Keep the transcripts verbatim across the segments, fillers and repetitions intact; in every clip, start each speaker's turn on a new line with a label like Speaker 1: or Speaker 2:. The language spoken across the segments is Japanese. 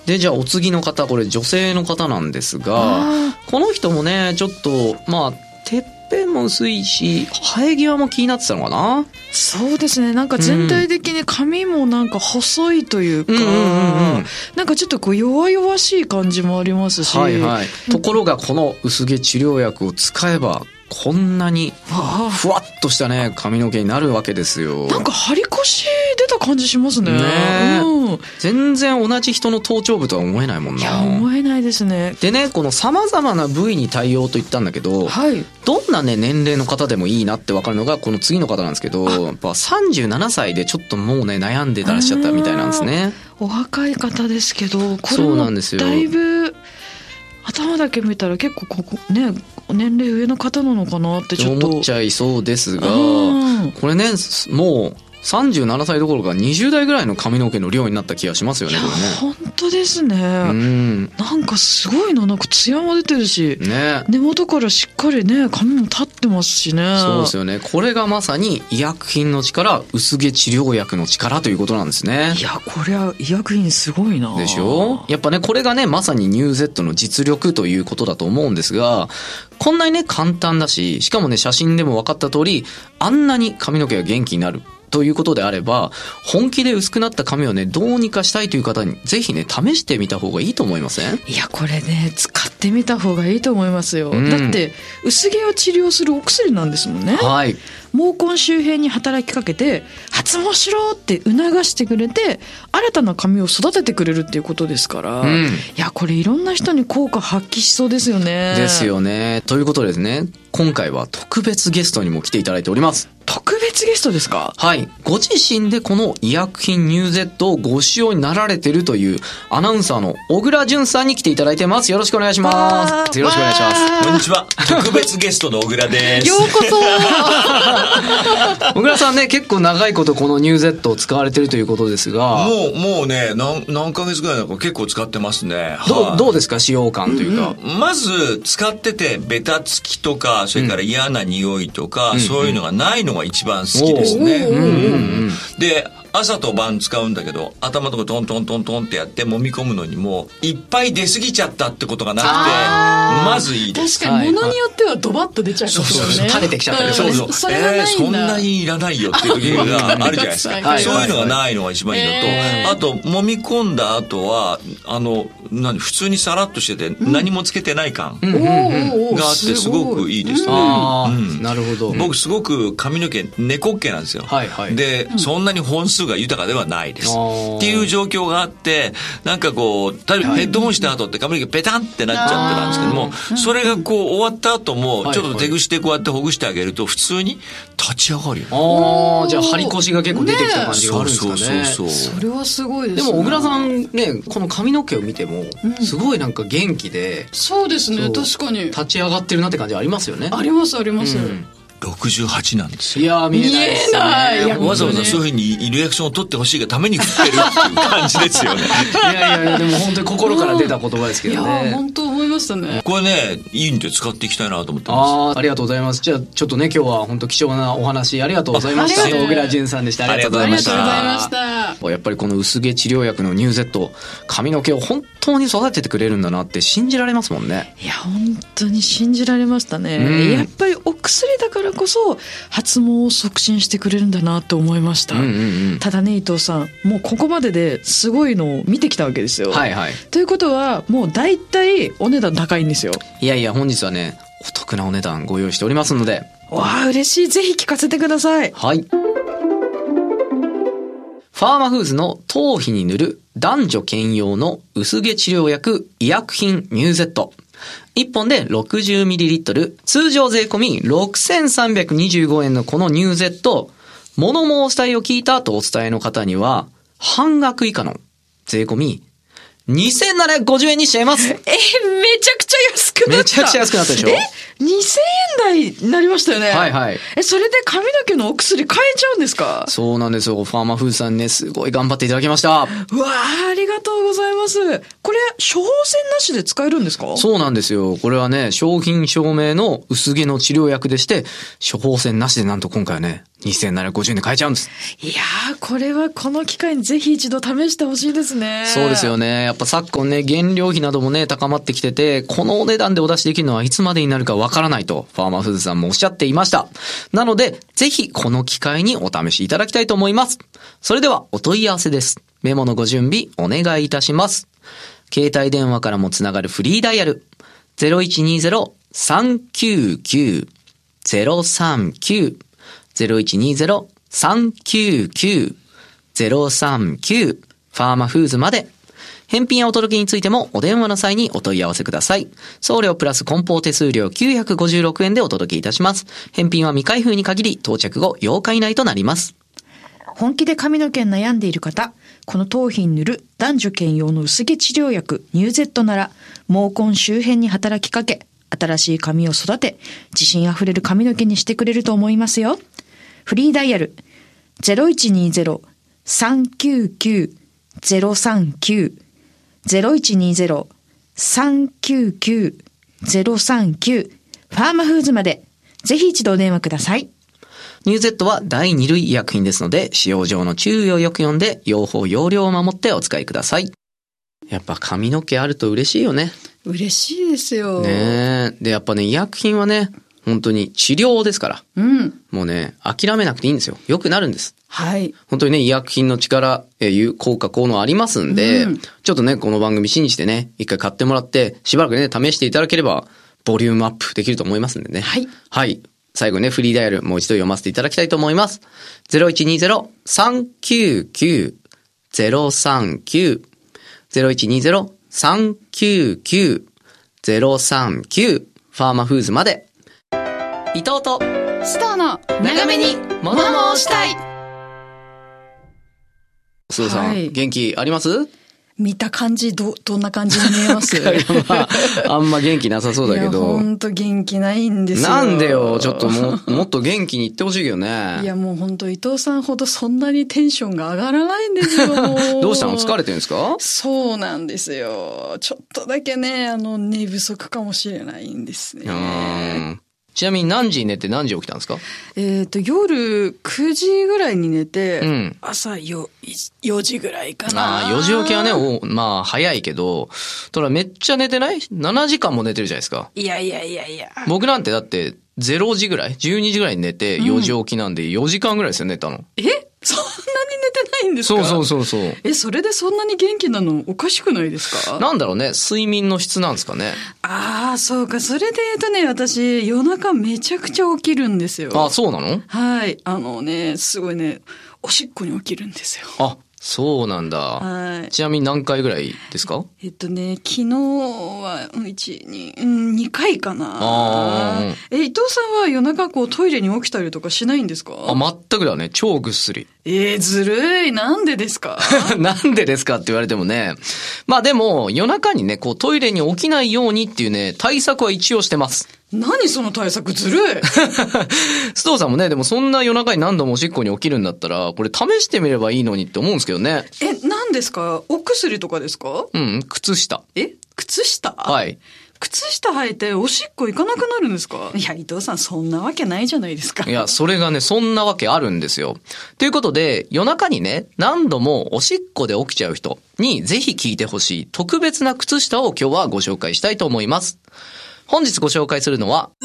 Speaker 1: でじゃあお次の方、これ女性の方なんですが、この人もねちょっとまあてっぺんも薄いし生え際も気になってたのかな。
Speaker 2: そうですね、なんか全体的に髪もなんか細いというか、うんうんうんうん、なんかちょっとこう弱々しい感じもありますし、
Speaker 1: はいはい、ところがこの薄毛治療薬を使えばこんなにふわっとしたね髪の毛になるわけですよ。
Speaker 2: なんか張り腰出た感じしますね。
Speaker 1: ね、
Speaker 2: うん、
Speaker 1: 全然同じ人の頭頂部とは思えないもんな。
Speaker 2: いや思えないですね。
Speaker 1: でね、この様々な部位に対応と言ったんだけど、はい、どんなね年齢の方でもいいなって分かるのがこの次の方なんですけど、やっぱさんじゅうななさいでちょっともうね悩んでらっしゃったみたいなんですね。
Speaker 2: お若い方ですけど、これもだいぶ頭だけ見たら結構ここね年齢上の方なのかなってちょっと
Speaker 1: 思っちゃいそうですが、これねもうさんじゅうななさいどころかにじゅうだいぐらいの髪の毛の量になった気がしますよね。これね
Speaker 2: 本当ですね。うんなんかすごいな、なんかツヤも出てるし、ね、根元からしっかりね髪も立ってますしね。
Speaker 1: そうですよね。これがまさに医薬品の力、薄毛治療薬の力ということなんですね。
Speaker 2: いやこれは医薬品すごいな。
Speaker 1: でしょ。やっぱねこれがねまさにニューゼットの実力ということだと思うんですが、こんなにね簡単だし、しかもね写真でも分かった通りあんなに髪の毛が元気になるということであれば、本気で薄くなった髪をねどうにかしたいという方にぜひね試してみた方がいいと思いません？
Speaker 2: いやこれね使ってみた方がいいと思いますよ、うん、だって薄毛を治療するお薬なんですもんね。はい、毛根周辺に働きかけて発毛しろって促してくれて新たな髪を育ててくれるっていうことですから、うん、いやこれいろんな人に効果発揮しそうですよね。
Speaker 1: ですよね。ということでですね、今回は特別ゲストにも来ていただいております。
Speaker 2: 特別ゲストですか？
Speaker 1: はい、ご自身でこの医薬品ニューゼットをご使用になられているというアナウンサーの小倉淳さんに来ていただいてます。よろしくお願いします。よろしくお願いします。
Speaker 3: こんにちは、特別ゲストの小倉です。
Speaker 2: ようこそ。
Speaker 1: 小倉さんね結構長いことこのニューゼットを使われているということですが、
Speaker 3: もうもうね 何, 何ヶ月ぐらいだか結構使ってますね。
Speaker 1: ど, はどうですか使用感というか、
Speaker 3: うん、まず使っててベタつきとかそれから嫌な匂いとか、うん、そういうのがないのが一番好きですね。うんうんうん、で朝と晩使うんだけど頭とかトントントントンってやって揉み込むのにもいっぱい出過ぎちゃったってことがなくてまずいいです。
Speaker 2: 確かに物によってはドバッと出ちゃいますよね。
Speaker 1: 垂れてきちゃったり、
Speaker 3: そうそうそれがないんだ、えー、そんなにいらないよっていう時があるじゃないですか。はい、そういうのがないのが一番いいのと、えー、あと揉み込んだ後はあの何普通にさらっとしてて何もつけてない感があってすごくいいですね。
Speaker 1: あ、うん、なるほど。
Speaker 3: 僕すごく髪の毛猫っ毛なんですよ。はいはい、で、うん、そんなに本数が豊かではないですっていう状況があって、なんかこう例えばヘッドホンした後って髪の毛ペタンってなっちゃってたんですけども、それがこう終わった後もちょっと手ぐしてこうやってほぐしてあげると普通に立ち上がるよ。
Speaker 1: ああ、じゃあ張り腰が結構出てきた感じがあるんですかね。
Speaker 3: そうそうそうそう。
Speaker 2: それはすごいですね。
Speaker 1: でも小倉さんねこの髪の毛を見てもすごいなんか元気で、うん、
Speaker 2: そうですね、確かに
Speaker 1: 立ち上がってるなって感じありますよね。
Speaker 2: ありますあります、うん、
Speaker 3: ろくじゅうはちなんですよ。
Speaker 1: いや見えないですね。
Speaker 3: いやわざわざそういうふうにリアクションを取ってほしいがために振ってるっていう感じですよね。
Speaker 1: いやいやいやでも本当に心から出た言葉ですけどね。
Speaker 2: いや本当思いましたね。
Speaker 3: これねいいんで使っていきたいなと思ってます。
Speaker 1: ああ、ありがとうございます。じゃあちょっとね今日は本当貴重なお話ありがとうございました。小倉淳さんでした。
Speaker 3: ありがとうございました。
Speaker 2: ありがとうございました。
Speaker 1: やっぱりこの薄毛治療薬のニューゼット、髪の毛を本当に育ててくれるんだなって信じられますもんね。
Speaker 2: いや本当に信じられましたね、うん、やっぱりお薬だからこそ発毛を促進してくれるんだなと思いました、うんうんうん、ただね伊藤さんもうここまでですごいのを見てきたわけですよ、はいはい、ということはもう大体お値段高いんですよ。
Speaker 1: いやいや本日はねお得なお値段ご用意しておりますので、
Speaker 2: わあ嬉しい。ぜひ聞かせてください。
Speaker 1: はい。ファーマフーズの頭皮に塗る男女兼用の薄毛治療薬医薬品ニューゼット。いっぽんで ろくじゅうミリリットル、通常税込みろくせんさんびゃくにじゅうごえんのこのニューゼット、物申したいを聞いたとお伝えの方には、半額以下の税込みにせんななひゃくごじゅうえんにしちゃいます。
Speaker 2: え、めちゃくちゃ安くなった。
Speaker 1: めちゃくちゃ安くなったでしょ。え
Speaker 2: にせんえん台になりましたよね。
Speaker 1: はいはい。
Speaker 2: え、それで髪の毛のお薬買えちゃうんですか？
Speaker 1: そうなんですよ。ファーマーフーズさんね、すごい頑張っていただきました。
Speaker 2: うわー、ありがとうございます。これ、処方箋なしで使えるんですか？
Speaker 1: そうなんですよ。これはね、商品証明の薄毛の治療薬でして、処方箋なしでなんと今回はね、にせんななひゃくごじゅうえんで買えちゃうんです。
Speaker 2: いやー、これはこの機会にぜひ一度試してほしいですね。
Speaker 1: そうですよね。やっぱ昨今ね、原料費などもね、高まってきてて、このお値段でお出しできるのはいつまでになるかわからないと、ファーマーフーズさんもおっしゃっていました。なので、ぜひこの機会にお試しいただきたいと思います。それでは、お問い合わせです。メモのご準備お願いいたします。携帯電話からもつながるフリーダイヤル ゼロいちにゼロ さんきゅうきゅう ゼロさんきゅう ゼロいちにゼロ さんきゅうきゅう ゼロさんきゅう ファーマフーズまで。返品やお届けについてもお電話の際にお問い合わせください。送料プラス梱包手数料きゅうひゃくごじゅうろくえんでお届けいたします。返品は未開封に限り到着後ようか以内となります。
Speaker 2: 本気で髪の毛に悩んでいる方、この頭皮に塗る男女兼用の薄毛治療薬ニューゼットなら毛根周辺に働きかけ、新しい髪を育て、自信あふれる髪の毛にしてくれると思いますよ。フリーダイヤル ゼロいちにゼロ さんきゅうきゅう ゼロさんきゅう ゼロいちにゼロ さんきゅうきゅう ゼロさんきゅう ファーマフーズまでぜひ一度お電話ください。
Speaker 1: ニューゼットはだいに類医薬品ですので、使用上の注意をよく読んで、用法用量を守ってお使いください。やっぱ髪の毛あると嬉しいよね。
Speaker 2: 嬉しいですよ。
Speaker 1: ねえ。で、やっぱね、医薬品はね、本当に治療ですから。
Speaker 2: うん。
Speaker 1: もうね、諦めなくていいんですよ。良くなるんです。
Speaker 2: はい。
Speaker 1: 本当にね、医薬品の力、えー、効果効能ありますんで、うん、ちょっとね、この番組信じてね、一回買ってもらって、しばらくね、試していただければ、ボリュームアップできると思いますんでね。
Speaker 2: はい。
Speaker 1: はい。最後ね、フリーダイヤルもう一度読ませていただきたいと思います。ゼロいちにゼロ さんきゅうきゅう ゼロさんきゅう ゼロいちにゼロ さんきゅうきゅう ゼロさんきゅう ファーマフーズまで。伊藤と
Speaker 2: スターの
Speaker 1: 長めに物申したい。須藤さん、はい、元気あります？
Speaker 2: 見た感じどどんな感じに見えます？
Speaker 1: まあ、あんま元気なさそうだけど。
Speaker 2: ほんと元気ないんですよ。
Speaker 1: なんでよ、ちょっとももっと元気に言ってほしいけどね。
Speaker 2: いやもうほんと伊藤さんほどそんなにテンションが上がらないんですよ。
Speaker 1: どうしたの？疲れてるんですか？
Speaker 2: そうなんですよ。ちょっとだけね、あの寝不足かもしれないんですね。
Speaker 1: うーん。ちなみに何時に寝て何時起きたんですか？
Speaker 2: えっと、夜くじぐらいに寝て、
Speaker 1: うん、
Speaker 2: 朝よじぐらいかな。
Speaker 1: ああ、よじ起きはね、おまあ早いけど、ただめっちゃ寝てない？ なな 時間も寝てるじゃないですか。
Speaker 2: いやいやいやいや。
Speaker 1: 僕なんてだってれいじぐらい ?じゅうにじぐらいに寝てよじ起きなんでよじかんぐらいですよ、寝たの。
Speaker 2: え？そんなに寝てないんですか？
Speaker 1: そうそうそうそう。
Speaker 2: え、それでそんなに元気なのおかしくないですか？
Speaker 1: なんだろうね、睡眠の質なんですかね。
Speaker 2: ああ、そうか。それで言うとね、私夜中めちゃくちゃ起きるんですよ。
Speaker 1: あ、そうなの？
Speaker 2: はい。あのね、すごいね、おしっこに起きるんですよ。
Speaker 1: あ、そうなんだ。
Speaker 2: はい。
Speaker 1: ちなみに何回ぐらいですか？
Speaker 2: えっとね、昨日はいち、に、うん、にかいかな。
Speaker 1: ああ。
Speaker 2: え、伊藤さんは夜中こうトイレに起きたりとかしないんですか？
Speaker 1: あ、全くだね。超ぐっすり。
Speaker 2: えー、ずるい。なんでですか？
Speaker 1: なんでですかって言われてもね。まあでも、夜中にね、こうトイレに起きないようにっていうね、対策は一応してます。
Speaker 2: 何その対策ずるい。
Speaker 1: 須藤さんもね、でもそんな夜中に何度もおしっこに起きるんだったら、これ試してみればいいのにって思うんですけどね。
Speaker 2: え、何ですか？お薬とかですか？
Speaker 1: うん、靴下。
Speaker 2: え？靴下？
Speaker 1: はい。
Speaker 2: 靴下履いておしっこ行かなくなるんですか？いや、伊藤さんそんなわけないじゃないですか。
Speaker 1: いや、それがね、そんなわけあるんですよ。ということで、夜中にね、何度もおしっこで起きちゃう人にぜひ聞いてほしい特別な靴下を今日はご紹介したいと思います。本日ご紹介するのは、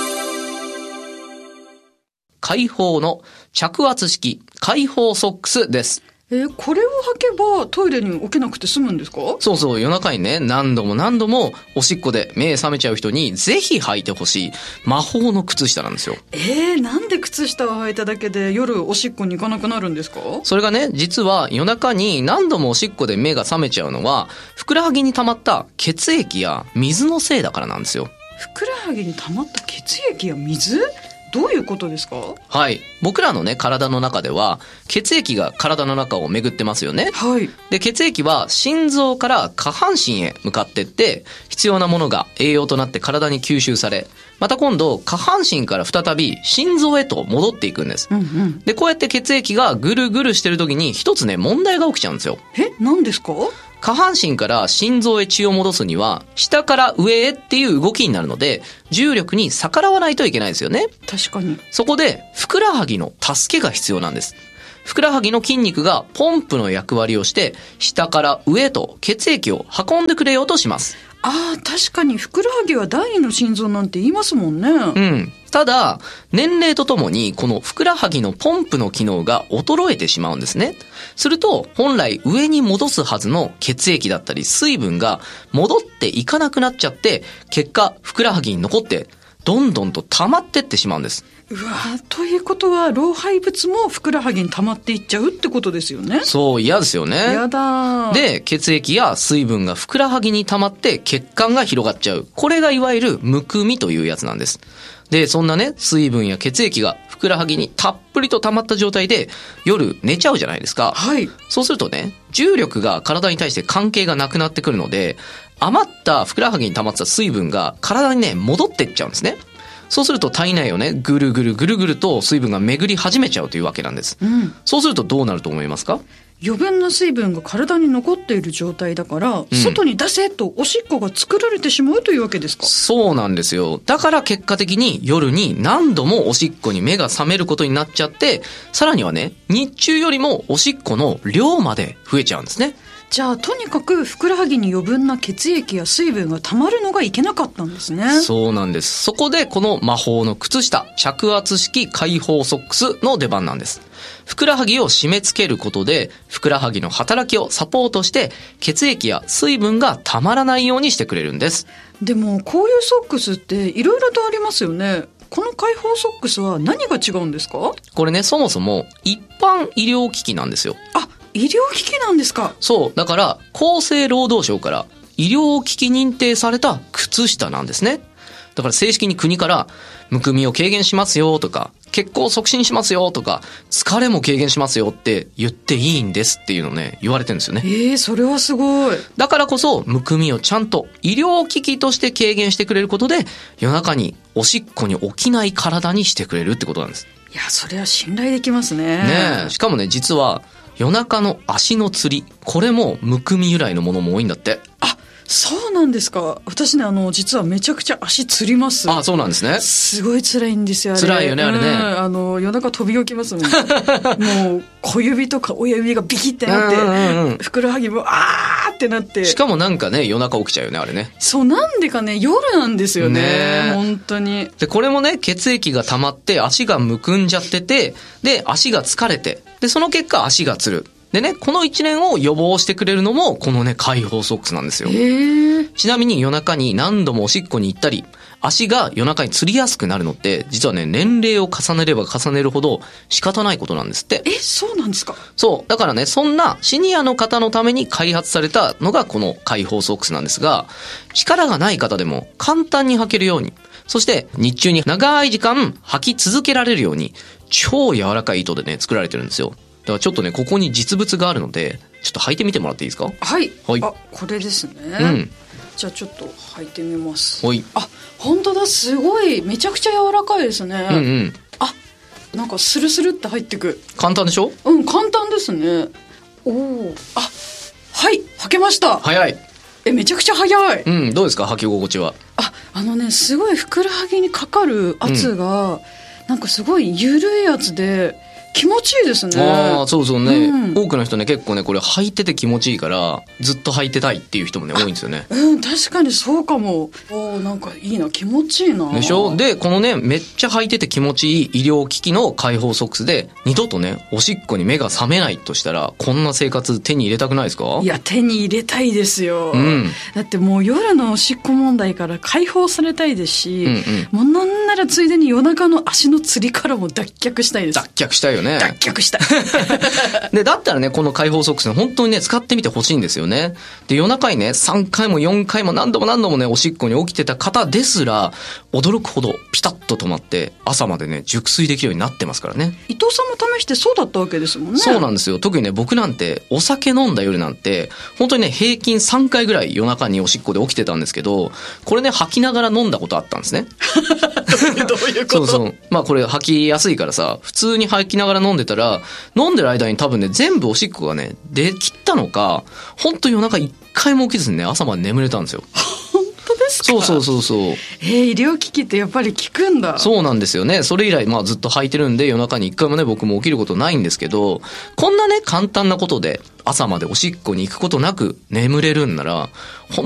Speaker 1: 開放の着圧式開放ソックスです。
Speaker 2: えー、これを履けばトイレに起きなくて済むんですか？
Speaker 1: そうそう、夜中にね、何度も何度もおしっこで目覚めちゃう人にぜひ履いてほしい魔法の靴下なんですよ。
Speaker 2: えー、なんで靴下を履いただけで夜おしっこに行かなくなるんですか？
Speaker 1: それがね、実は夜中に何度もおしっこで目が覚めちゃうのは、ふくらはぎに溜まった血液や水のせいだからなんですよ。
Speaker 2: ふくらはぎに溜まった血液や水？ どういうことですか？
Speaker 1: はい。僕らのね、体の中では、血液が体の中を巡ってますよね。
Speaker 2: はい。
Speaker 1: で、血液は心臓から下半身へ向かってって、必要なものが栄養となって体に吸収され、また今度、下半身から再び心臓へと戻っていくんです。
Speaker 2: うんうん、
Speaker 1: で、こうやって血液がぐるぐるしてる時に、一つね、問題が起きちゃうんですよ。
Speaker 2: え、何ですか？
Speaker 1: 下半身から心臓へ血を戻すには、下から上へっていう動きになるので、重力に逆らわないといけないですよね。
Speaker 2: 確かに。
Speaker 1: そこで、ふくらはぎの助けが必要なんです。ふくらはぎの筋肉がポンプの役割をして、下から上へと血液を運んでくれようとします。
Speaker 2: ああ、確かにふくらはぎは第二の心臓なんて言いますもんね。
Speaker 1: うん。ただ、年齢とともにこのふくらはぎのポンプの機能が衰えてしまうんですね。すると、本来上に戻すはずの血液だったり水分が戻っていかなくなっちゃって、結果、ふくらはぎに残って、どんどんと溜まってってしまうんです。
Speaker 2: うわということは老廃物もふくらはぎに溜まっていっちゃうってことですよね。
Speaker 1: そう、嫌ですよね。
Speaker 2: やだ。
Speaker 1: で、血液や水分がふくらはぎに溜まって血管が広がっちゃう。これがいわゆるむくみというやつなんです。で、そんなね、水分や血液がふくらはぎにたっぷりと溜まった状態で夜寝ちゃうじゃないですか。
Speaker 2: はい。
Speaker 1: そうするとね、重力が体に対して関係がなくなってくるので、余ったふくらはぎに溜まった水分が体にね、戻ってっちゃうんですね。そうすると体内をね、ぐるぐるぐるぐると水分が巡り始めちゃうというわけなんです。
Speaker 2: うん、
Speaker 1: そうするとどうなると思いますか？
Speaker 2: 余分な水分が体に残っている状態だから、うん、外に出せとおしっこが作られてしまうというわけですか？
Speaker 1: そうなんですよ。だから結果的に夜に何度もおしっこに目が覚めることになっちゃって、さらにはね、日中よりもおしっこの量まで増えちゃうんですね。
Speaker 2: じゃあとにかくふくらはぎに余分な血液や水分が溜まるのがいけなかったんですね。
Speaker 1: そうなんです。そこでこの魔法の靴下、着圧式解放ソックスの出番なんです。ふくらはぎを締め付けることで、ふくらはぎの働きをサポートして、血液や水分がたまらないようにしてくれるんです。
Speaker 2: でもこういうソックスっていろいろとありますよね。この解放ソックスは何が違うんですか？
Speaker 1: これね、そもそも一般医療機器なんですよ。
Speaker 2: あ、医療機器なんですか？
Speaker 1: そう。だから、厚生労働省から医療機器認定された靴下なんですね。だから正式に国から、むくみを軽減しますよとか、血行促進しますよとか、疲れも軽減しますよって言っていいんですっていうのね、言われてるんですよね。
Speaker 2: えー、それはすごい。
Speaker 1: だからこそ、むくみをちゃんと医療機器として軽減してくれることで、夜中におしっこに起きない体にしてくれるってことなんです。
Speaker 2: いや、それは信頼できますね。
Speaker 1: ねえ。しかもね、実は、夜中の足のつり、これもむくみ由来のものも多いんだって。
Speaker 2: あ、そうなんですか。私ね、あの実はめちゃくちゃ足つります。
Speaker 1: あ、そうなんですね。
Speaker 2: すごい辛いんですよ、あれ。
Speaker 1: 辛いよね、あれね。
Speaker 2: あの夜中飛び起きますもん。もう小指とか親指がビキってなって、うんうんうん、ふくらはぎもあーってなって。
Speaker 1: しかもなんかね、夜中起きちゃうよね、あれね。
Speaker 2: そう、なんでかね、夜なんですよね。ね、本当に。
Speaker 1: で、これもね、血液が溜まって足がむくんじゃってて、で、足が疲れて、で、その結果足がつる。でね、この一連を予防してくれるのも、このね、解放ソックスなんですよ。
Speaker 2: へー。
Speaker 1: ちなみに夜中に何度もおしっこに行ったり、足が夜中につりやすくなるのって、実はね、年齢を重ねれば重ねるほど仕方ないことなんですって。
Speaker 2: え、そうなんですか？
Speaker 1: そう。だからね、そんなシニアの方のために開発されたのがこの解放ソックスなんですが、力がない方でも簡単に履けるように、そして日中に長い時間履き続けられるように、超柔らかい糸でね、作られてるんですよ。だからちょっとね、ここに実物があるので、ちょっと履いてみてもらっていいですか？
Speaker 2: はい。
Speaker 1: はい。
Speaker 2: あ、これですね。
Speaker 1: うん。
Speaker 2: じゃあちょっと履いてみます。
Speaker 1: はい。
Speaker 2: あ、本当だ、すごい、めちゃくちゃ柔らかいですね。
Speaker 1: うんうん。
Speaker 2: あ、なんかスルスルって入ってく。
Speaker 1: 簡単でしょ？
Speaker 2: うん、簡単ですね。おお。あ、はい、履けました。
Speaker 1: 早い。
Speaker 2: え、めちゃくちゃ早い。
Speaker 1: うん、どうですか、履き心地は？
Speaker 2: あ、あのね、すごいふくらはぎにかかる圧が、うん、なんかすごい緩いやつで、気持ちいいですね。
Speaker 1: ああ、そうそうね、うん、多くの人ね、結構ね、これ履いてて気持ちいいからずっと履いてたいっていう人もね多いんですよね。
Speaker 2: うん、確かにそうかも。お、なんかいいな、気持ちいいな。
Speaker 1: でしょ？で、このね、めっちゃ履いてて気持ちいい医療機器の解放ソックスで二度とね、おしっこに目が覚めないとしたら、こんな生活手に入れたくないですか？
Speaker 2: いや、手に入れたいですよ、
Speaker 1: うん、
Speaker 2: だってもう夜のおしっこ問題から解放されたいですし、うんうん、もうなんならついでに夜中の足のつりからも脱却したいです。
Speaker 1: 脱却したいよね。
Speaker 2: 脱却したい
Speaker 1: で、だったらね、この解放ソックス本当にね、使ってみてほしいんですよね。で、夜中にね、さんかいもよんかいも何度も何度もね、おしっこに起きてた方ですら驚くほどピタッと止まって朝までね熟睡できるようになってますからね。
Speaker 2: 伊藤さんも試してそうだったわけですもんね。
Speaker 1: そうなんですよ。特にね僕なんてお酒飲んだ夜なんて本当にね平均さんかいぐらい夜中におしっこで起きてたんですけど、これね吐きながら飲んだことあったんですね。
Speaker 2: どういうこと？
Speaker 1: そうそう。まあこれ吐きやすいからさ、普通に吐きながら飲んでたら、飲んでる間に多分ね全部おしっこがね出きったのか、本当夜中一回も起きずにね朝まで眠れたんですよ。
Speaker 2: 本当ですか？
Speaker 1: そうそうそうそう。
Speaker 2: えー、医療機器ってやっぱり効くんだ。
Speaker 1: そうなんですよね。それ以来まあずっと吐いてるんで夜中に一回もね僕も起きることないんですけど、こんなね簡単なことで朝までおしっこに行くことなく眠れるんなら本